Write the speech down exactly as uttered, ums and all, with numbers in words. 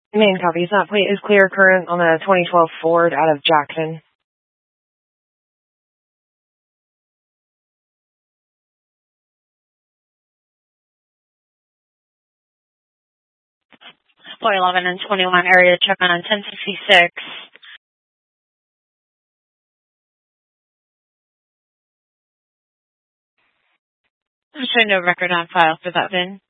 Main copies. That plate is clear current on a twenty twelve Ford out of Jackson. four eleven and twenty-one area check on ten sixty-six. I'm showing no record on file for that V I N.